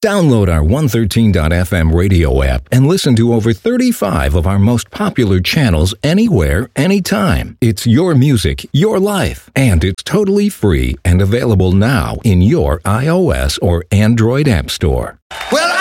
Download our 113.fm radio app and listen to over 35 of our most popular channels anywhere, anytime. It's your music, your life, and it's totally free and available now in your iOS or Android app store. Well,